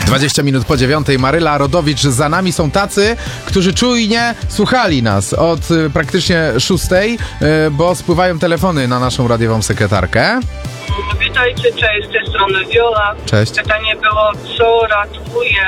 20 minut po 9. Maryla Rodowicz. Za nami są tacy, którzy czujnie słuchali nas od praktycznie 6, bo spływają telefony na naszą radiową sekretarkę. Witajcie, cześć, z tej strony Wiola. Cześć. Pytanie było, co ratuje